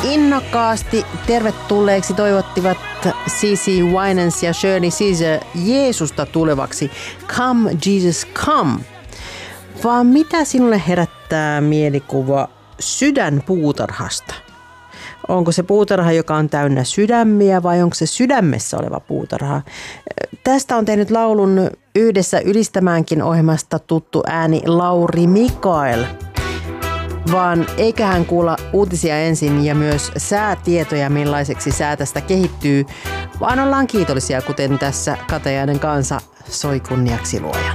innokkaasti tervetulleeksi toivottivat C.C. Winans ja Shirley Caesar Jeesusta tulevaksi. Come Jesus come. Vaan mitä sinulle herättää mielikuva sydänpuutarhasta? Onko se puutarha, joka on täynnä sydämiä, vai onko se sydämessä oleva puutarha? Tästä on tehnyt laulun yhdessä ylistämäänkin ohjelmasta tuttu ääni Lauri Mikael. Vaan eiköhän kuulla uutisia ensin ja myös säätietoja, millaiseksi sää tästä kehittyy, vaan ollaan kiitollisia, kuten tässä Katajainen kansa soi kunniaksi luojan.